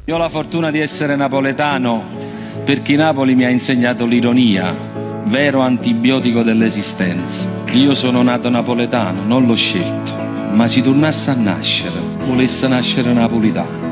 Io ho la fortuna di essere napoletano perché Napoli mi ha insegnato l'ironia, vero antibiotico dell'esistenza. Io sono nato napoletano, non l'ho scelto, ma se tornasse a nascere, volesse nascere napolitano.